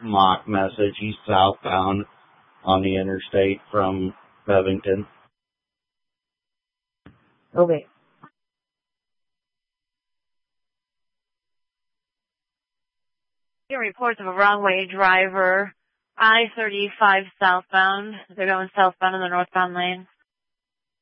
mock message. He's southbound on the interstate from Covington. Okay. Your reports of a wrong-way driver, I-35 southbound. They're going southbound in the northbound lane.